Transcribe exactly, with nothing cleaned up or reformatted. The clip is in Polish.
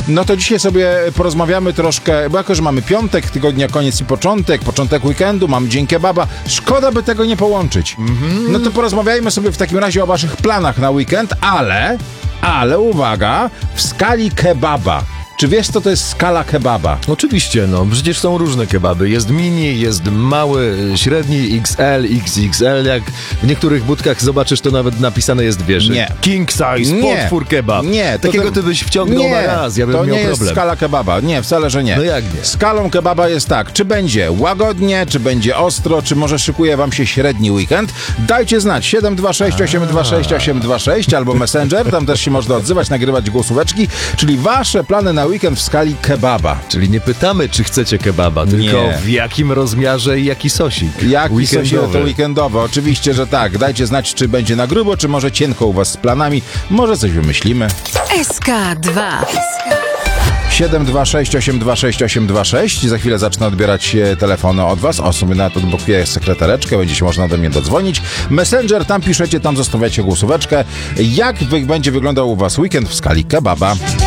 No to dzisiaj sobie porozmawiamy troszkę, bo jako, że mamy piątek, tygodnia koniec i początek, początek weekendu, mamy dzień kebaba, szkoda by tego nie połączyć. Mm-hmm. No to porozmawiajmy sobie w takim razie o waszych planach na weekend, ale, ale uwaga, w skali kebaba. Czy wiesz, co to jest skala kebaba? Oczywiście, no. Przecież są różne kebaby. Jest mini, jest mały, średni, X L, X X L. Jak w niektórych budkach zobaczysz, to nawet napisane jest, wiesz, nie. king size, nie. potwór kebab. Nie. Takiego to, ty byś wciągnął nie, na raz, ja bym to miał nie problem. jest skala kebaba. Nie, wcale, że nie. No jak nie? Skalą kebaba jest tak, czy będzie łagodnie, czy będzie ostro, czy może szykuje wam się średni weekend. Dajcie znać siedem dwa sześć osiem dwa sześć osiem dwa sześć albo Messenger, tam też się można odzywać, nagrywać głosóweczki, czyli wasze plany na weekend w skali kebaba. Czyli nie pytamy, czy chcecie kebaba, tylko Nie. w jakim rozmiarze i jaki sosik. Jaki sosik Weekendowy. to weekendowy? Oczywiście, że tak. Dajcie znać, czy będzie na grubo, czy może cienko u was z planami. Może coś wymyślimy. S K dwa. siedem dwa sześć osiem dwa sześć osiem dwa sześć. Za chwilę zacznę odbierać e, telefony od was. O, sobie nawet odblokuję sekretareczkę, będzie się można do mnie dodzwonić. Messenger, tam piszecie, tam zostawiacie głosóweczkę. Jak wy, będzie wyglądał u was weekend w skali kebaba?